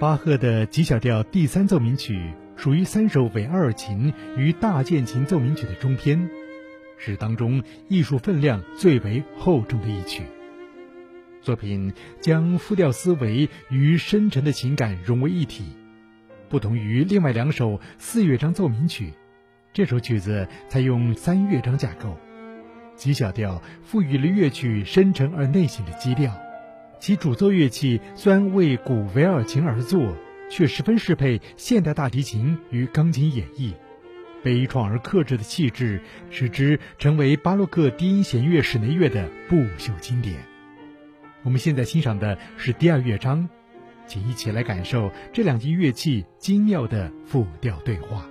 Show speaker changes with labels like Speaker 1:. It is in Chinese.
Speaker 1: 巴赫的G小调第三奏鸣曲属于3首伪阿尔琴与大键琴奏鸣曲的中篇，是当中艺术分量最为厚重的一曲。作品将复调思维与深沉的情感融为一体，不同于另外2首4乐章奏鸣曲，这首曲子采用3乐章架构。G小调赋予了乐曲深沉而内省的基调，其主奏乐器虽然为古维尔琴而作，却十分适配现代大提琴与钢琴演绎。悲怆而克制的气质，使之成为巴洛克低音弦乐室内乐的不朽经典。我们现在欣赏的是第2乐章，请一起来感受这2件乐器精妙的复调对话。